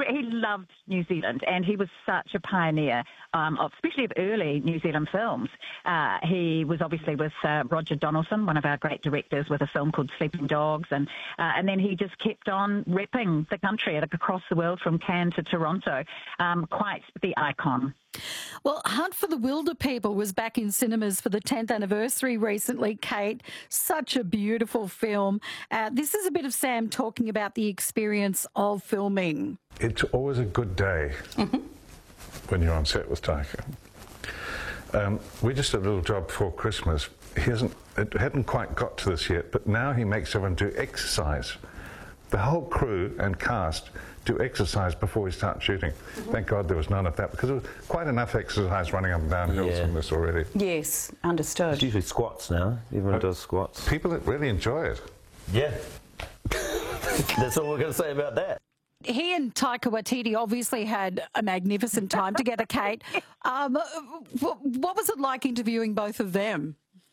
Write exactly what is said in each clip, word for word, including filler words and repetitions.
he loved New Zealand, and he was such a pioneer, um, of, especially of early New Zealand films. Uh, he was obviously with uh, Roger Donaldson, one of our great directors, with a film called Sleeping Dogs, and uh, and then he just kept on repping the country across the world from Cannes to Toronto. Um, quite the icon. Well, Hunt for the Wilderpeople was back in cinemas for the tenth anniversary recently, Kate. Such a beautiful film. Uh, this is a bit of Sam talking about the experience of filming. It's always a good day mm-hmm. when you're on set with Taika. Um, we just did a little job before Christmas. He hasn't, it hadn't quite got to this yet, but now he makes everyone do exercise. The whole crew and cast do exercise before we start shooting. Mm-hmm. Thank God there was none of that, because there was quite enough exercise running up and down hills yeah. from this already. Yes, understood. It's usually squats now. Everyone uh, does squats. People that really enjoy it. Yeah. That's all we're going to say about that. He and Taika Waititi obviously had a magnificent time together, Kate. Um, what was it like interviewing both of them?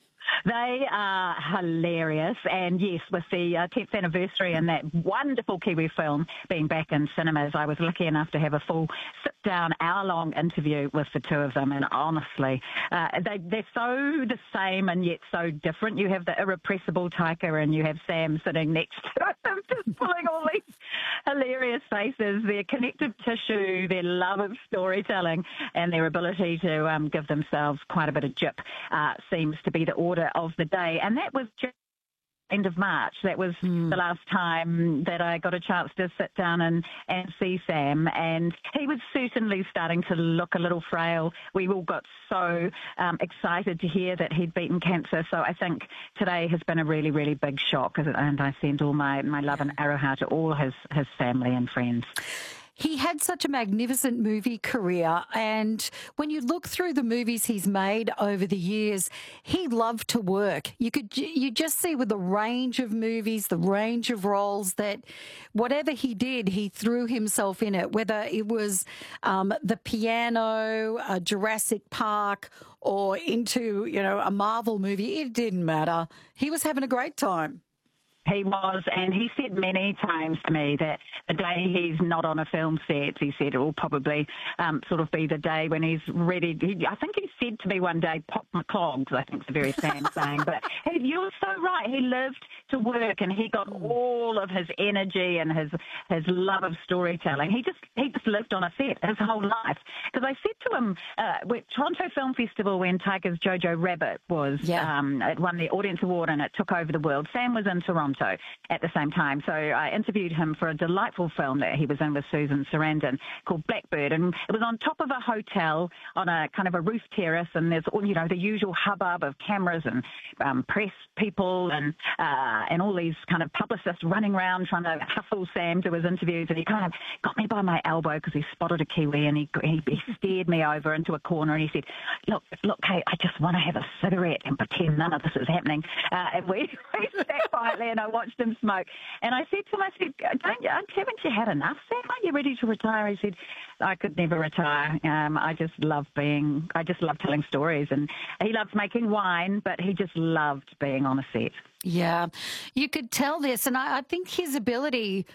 They are hilarious, and yes, with the uh, tenth anniversary and that wonderful Kiwi film being back in cinemas, I was lucky enough to have a full sit-down, hour-long interview with the two of them, and honestly, uh, they, they're so the same and yet so different. You have the irrepressible Taika and you have Sam sitting next to him, just pulling all these hilarious faces, their connective tissue, their love of storytelling, and their ability to um, give themselves quite a bit of jip uh, seems to be the order of the day. And that was just end of March. That was mm. the last time that I got a chance to sit down and, and see Sam, and he was certainly starting to look a little frail. We all got so um, excited to hear that he'd beaten cancer, so I think today has been a really, really big shock, and I send all my, my love and aroha to all his, his family and friends. He had such a magnificent movie career, and when you look through the movies he's made over the years, he loved to work. You could you just see with the range of movies, the range of roles, that whatever he did, he threw himself in it, whether it was um, The Piano, uh, Jurassic Park, or into, you know, a Marvel movie. It didn't matter. He was having a great time. He was, and he said many times to me that the day he's not on a film set, he said it will probably um, sort of be the day when he's ready. He, I think he said to me one day, pop my clogs, I think it's a very Sam saying, but he, you're so right. He lived to work, and he got all of his energy and his his love of storytelling. He just he just lived on a set his whole life. Because I said to him, uh, with Toronto Film Festival, when Taika's Jojo Rabbit was, yeah. um, it won the Audience Award and it took over the world. Sam was in Toronto at the same time. So I interviewed him for a delightful film that he was in with Susan Sarandon called Blackbird, and it was on top of a hotel on a kind of a roof terrace, and there's all, you know, the usual hubbub of cameras and um, press people and uh, and all these kind of publicists running around trying to hustle Sam to his interviews, and he kind of got me by my elbow because he spotted a Kiwi, and he, he, he steered me over into a corner, and he said, look, look, Kate, I just want to have a cigarette and pretend none of this is happening. Uh, and we, we sat quietly, and I watched him smoke. And I said to him, I said, Don't you, haven't you had enough, Sam? Aren't you ready to retire? He said, I could never retire. Um, I just love being, I just love telling stories. And he loves making wine, but he just loved being on a set. Yeah, you could tell this. And I, I think his ability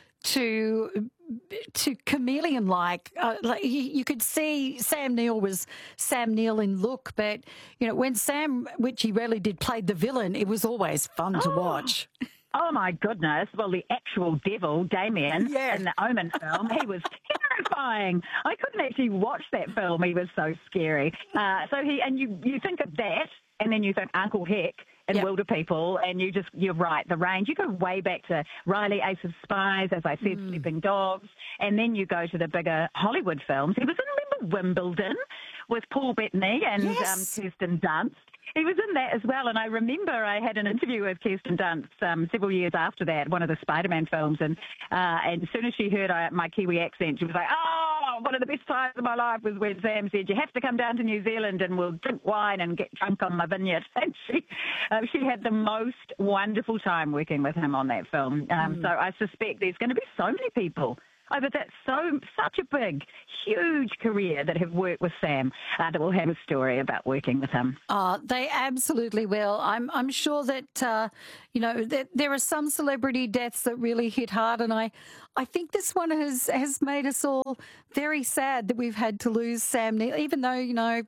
to to chameleon like uh, like you, you could see Sam Neill was Sam Neill in look, but you know, when Sam, which he rarely did, played the villain, it was always fun oh. to watch. Oh, my goodness. Well, the actual devil, Damien, yes. in the Omen film, he was terrifying. I couldn't actually watch that film. He was so scary. Uh, so he, and you, you think of that, and then you think Uncle Heck and yep. Wilderpeople, and you just, you're right, the range. You go way back to Riley, Ace of Spies, as I said, mm. Sleeping Dogs, and then you go to the bigger Hollywood films. He was in, remember, Wimbledon with Paul Bettany and yes. um, Kirsten Dunst. He was in that as well, and I remember I had an interview with Kirsten Dunst um, several years after that, one of the Spider-Man films, and uh, and as soon as she heard uh, my Kiwi accent, she was like, oh, one of the best times of my life was when Sam said, you have to come down to New Zealand and we'll drink wine and get drunk on my vineyard. And she, uh, she had the most wonderful time working with him on that film. Um, mm. So I suspect there's going to be so many people over that so such a big, huge career that have worked with Sam uh, that will have a story about working with him. Oh, they absolutely will. I'm I'm sure that uh, you know that there are some celebrity deaths that really hit hard, and I I think this one has has made us all very sad that we've had to lose Sam Neill, even though you know.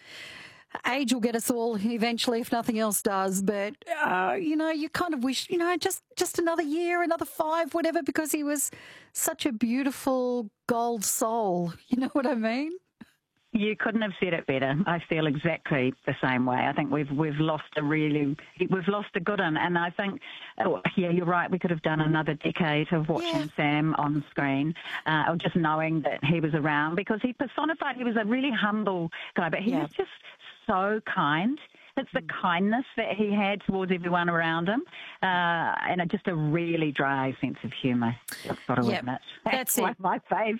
Age will get us all eventually, if nothing else does. But uh, you know, you kind of wish, you know, just just another year, another five, whatever, because he was such a beautiful gold soul. You know what I mean? You couldn't have said it better. I feel exactly the same way. I think we've we've lost a really we've lost a good one, and I think, oh, yeah, you're right. We could have done another decade of watching Yeah. Sam on screen, uh, or just knowing that he was around, because he personified. He was a really humble guy, but he Yeah. was just so kind. It's the kindness that he had towards everyone around him, uh, and a, just a really dry sense of humour. I've got to Yep, admit, that's one it. of my faves.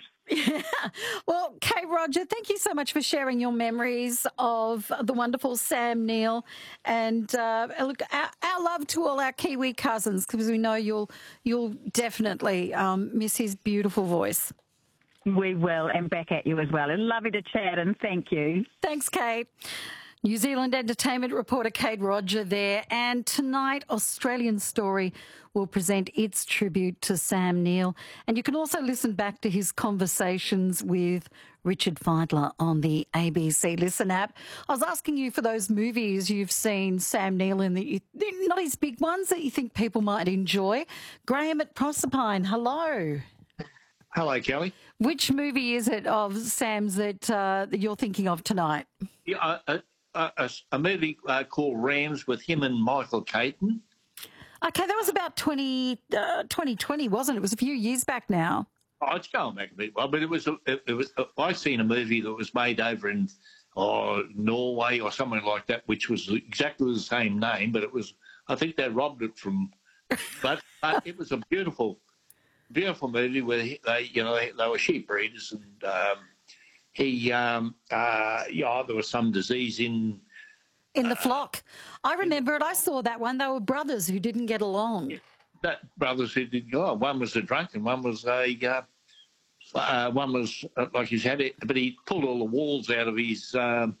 Well, Kate Roger, thank you so much for sharing your memories of the wonderful Sam Neill, and uh, look, our, our love to all our Kiwi cousins, because we know you'll you'll definitely um, miss his beautiful voice. We will, and back at you as well. And lovely to chat, and thank you. Thanks, Kate. New Zealand entertainment reporter Kate Roger there. And tonight, Australian Story will present its tribute to Sam Neill. And you can also listen back to his conversations with Richard Feidler on the A B C Listen app. I was asking you for those movies you've seen Sam Neill in, that you, not his big ones, that you think people might enjoy. Graham at Proserpine, hello. Hello, Kelly. Which movie is it of Sam's that, uh, that you're thinking of tonight? Yeah, a, a, a, a movie uh, called Rams with him and Michael Caton. Okay, that was about twenty, uh, twenty twenty, wasn't it? It was a few years back now. Oh, it's going back a bit, well, but it was. a- It, it was. I seen a movie that was made over in oh, Norway or something like that, which was exactly the same name, but it was. I think they robbed it from. But uh, it was a beautiful, beautiful movie where he- they, you know, they, they were sheep breeders, and um, he, um, uh, yeah, there was some disease in. In the flock. I remember it. I saw that one. They were brothers who didn't get along. That brothers who did go. One was a drunk and one was a. Uh, uh, one was uh, like he's had it, but he pulled all the walls out of his um,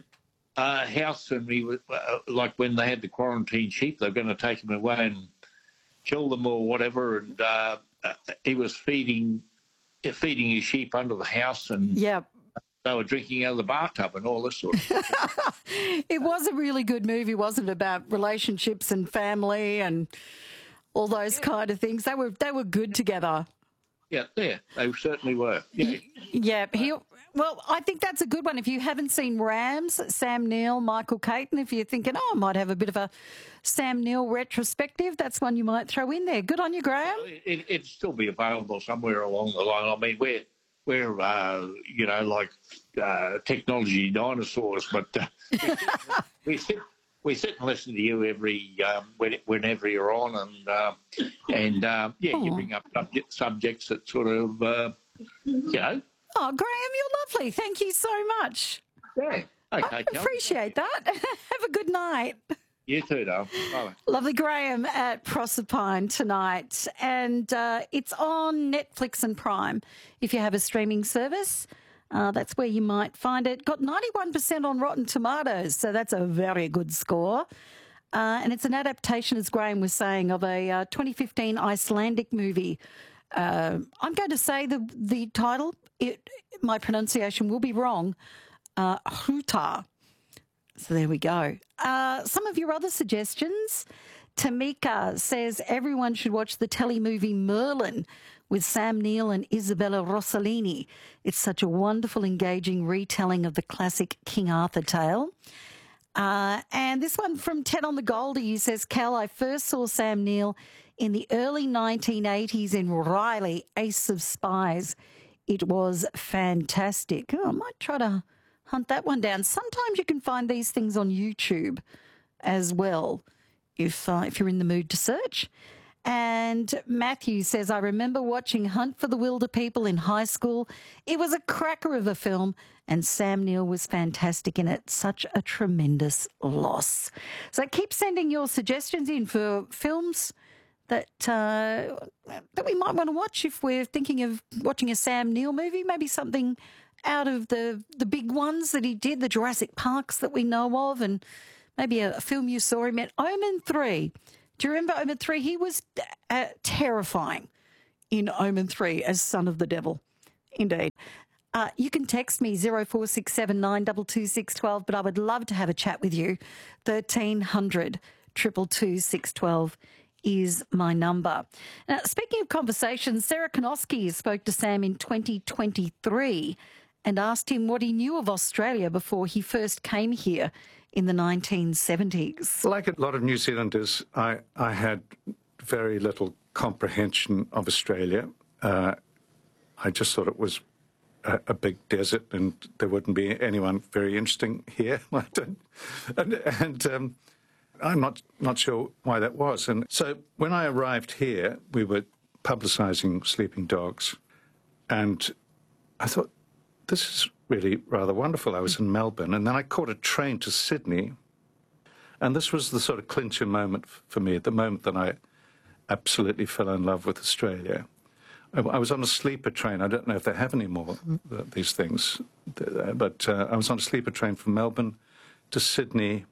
uh, house, and he was uh, like when they had the quarantine sheep, they were going to take them away and kill them or whatever. And uh, uh, he was feeding feeding his sheep under the house, and Yeah. they were drinking out of the bathtub and all this sort of stuff. It was a really good movie, wasn't it, about relationships and family and all those kind of things. They were they were good together. Yeah, yeah, they certainly were. Yeah. Yeah. He, well, I think that's a good one. If you haven't seen Rams, Sam Neill, Michael Caton, if you're thinking, oh, I might have a bit of a Sam Neill retrospective, that's one you might throw in there. Good on you, Graham. It, it'd still be available somewhere along the line. I mean, we're we're uh, you know like uh, technology dinosaurs, but uh, we, sit, we sit we sit and listen to you every um, when, whenever you're on, and uh, and uh, yeah, you Aw. bring up subject, subjects that sort of uh, you know. Oh, Graham, you're lovely. Thank you so much. Yeah. Okay. I Kel. appreciate that. Have a good night. You too, darling. Bye. Lovely Graham at Proserpine tonight. And uh, it's on Netflix and Prime. If you have a streaming service, uh, that's where you might find it. Got ninety-one percent on Rotten Tomatoes, so that's a very good score. Uh, and it's an adaptation, as Graham was saying, of a uh, twenty fifteen Icelandic movie. Uh, I'm going to say the the title. It, my pronunciation will be wrong. Uh, Hruta. So there we go. Uh, some of your other suggestions. Tamika says everyone should watch the telemovie Merlin with Sam Neill and Isabella Rossellini. It's such a wonderful, engaging retelling of the classic King Arthur tale. Uh, and this one from Ted on the Goldie says, Cal, I first saw Sam Neill in the early nineteen eighties in Riley, Ace of Spies. It was fantastic. Oh, I might try to hunt that one down. Sometimes you can find these things on YouTube as well, if uh, if you're in the mood to search. And Matthew says, I remember watching Hunt for the Wilder People in high school. It was a cracker of a film, and Sam Neill was fantastic in it. Such a tremendous loss. So keep sending your suggestions in for films that uh, that we might want to watch if we're thinking of watching a Sam Neill movie? Maybe something out of the, the big ones that he did, the Jurassic Parks that we know of, and maybe a, a film you saw him in. Omen three. Do you remember Omen three? He was uh, terrifying in Omen three as Son of the Devil. Indeed. Uh, you can text me zero four six seven nine two two six one two, but I would love to have a chat with you. thirteen hundred, two two two, six one two is my number. Now, speaking of conversations, Sarah Konosky spoke to Sam in twenty twenty-three and asked him what he knew of Australia before he first came here in the nineteen seventies. Like a lot of New Zealanders, I, I had very little comprehension of Australia. Uh, I just thought it was a, a big desert and there wouldn't be anyone very interesting here. and and um, I'm not, not sure why that was. And so when I arrived here, we were publicising Sleeping Dogs, and I thought, this is really rather wonderful. I was in Melbourne, and then I caught a train to Sydney, and this was the sort of clincher moment for me, the moment that I absolutely fell in love with Australia. I was on a sleeper train. I don't know if they have any more, these things, but uh, I was on a sleeper train from Melbourne to Sydney,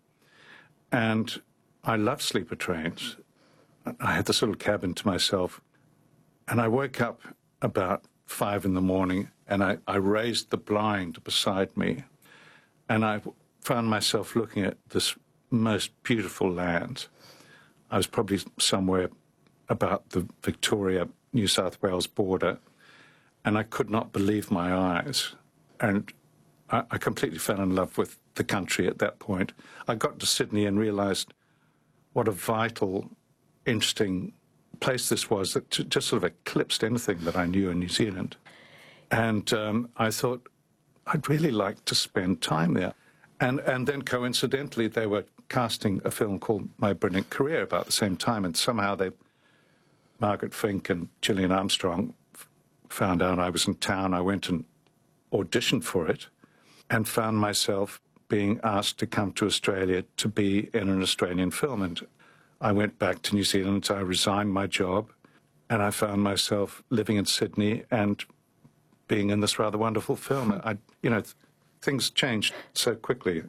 and I love sleeper trains. I had this little cabin to myself, and I woke up about five in the morning, and I, I raised the blind beside me, and I found myself looking at this most beautiful land. I was probably somewhere about the Victoria New South Wales border, and I could not believe my eyes. And I, I completely fell in love with the country at that point. I got to Sydney and realised what a vital, interesting place this was that just sort of eclipsed anything that I knew in New Zealand. And um, I thought, I'd really like to spend time there. And, and then coincidentally, they were casting a film called My Brilliant Career about the same time, and somehow they... Margaret Fink and Gillian Armstrong found out I was in town. I went and auditioned for it and found myself being asked to come to Australia to be in an Australian film. And I went back to New Zealand, I resigned my job, and I found myself living in Sydney and being in this rather wonderful film. I, you know, things changed so quickly.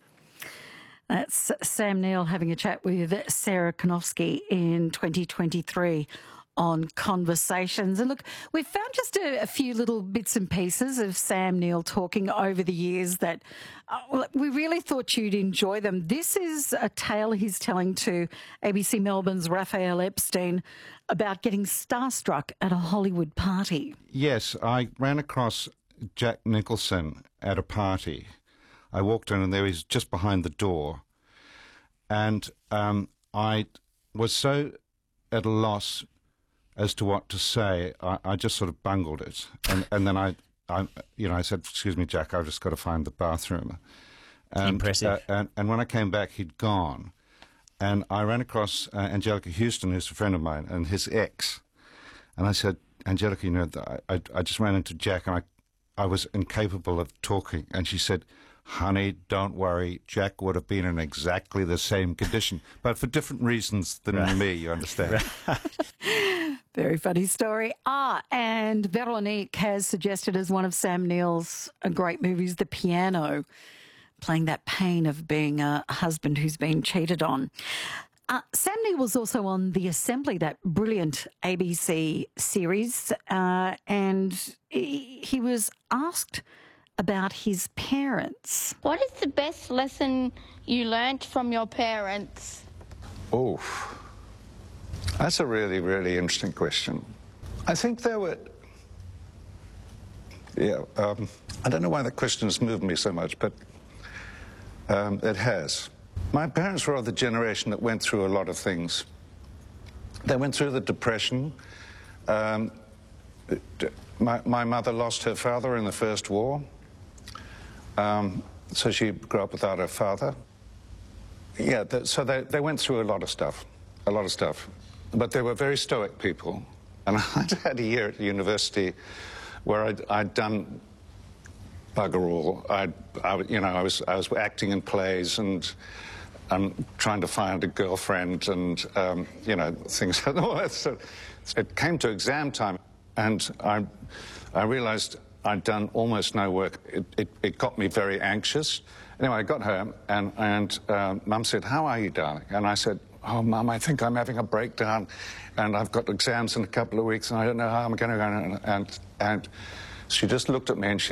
That's Sam Neill having a chat with Sarah Konosky in twenty twenty-three. On Conversations. And look, we've found just a, a few little bits and pieces of Sam Neill talking over the years that uh, we really thought you'd enjoy them. This is a tale he's telling to A B C Melbourne's Raphael Epstein about getting starstruck at a Hollywood party. Yes, I ran across Jack Nicholson at a party. I walked in and there he was just behind the door. And um, I was so at a loss as to what to say, I, I just sort of bungled it, and, and then I, I, you know, I said, "Excuse me, Jack, I've just got to find the bathroom." And, Impressive. Uh, and, and when I came back, he'd gone, and I ran across uh, Angelica Houston, who's a friend of mine, and his ex, and I said, "Angelica, you know, I, I just ran into Jack, and I, I was incapable of talking," and she said, "Honey, don't worry. Jack would have been in exactly the same condition, but for different reasons than right. me, you understand." Very funny story. Ah, and Veronique has suggested as one of Sam Neill's great movies, The Piano, playing that pain of being a husband who's been cheated on. Uh, Sam Neill was also on The Assembly, that brilliant A B C series, uh, and he, he was asked about his parents. What is the best lesson you learnt from your parents? Oh, that's a really, really interesting question. I think there were... Yeah, um, I don't know why that question has moved me so much, but um, it has. My parents were of the generation that went through a lot of things. They went through the Depression. Um, my, my mother lost her father in the First War. Um, so she grew up without her father. Yeah, th so they, they went through a lot of stuff, a lot of stuff. But they were very stoic people. And I'd had a year at university where I'd, I'd done bugger all. I'd, I, you know, I was, I was acting in plays and and trying to find a girlfriend and, um, you know, things like that. So it came to exam time, and I, I realised I'd done almost no work. It, it, it got me very anxious. Anyway, I got home, and, and uh, Mum said, "How are you, darling?" And I said, "Oh, Mum, I think I'm having a breakdown, and I've got exams in a couple of weeks, and I don't know how I'm going to go." And, and she just looked at me, and she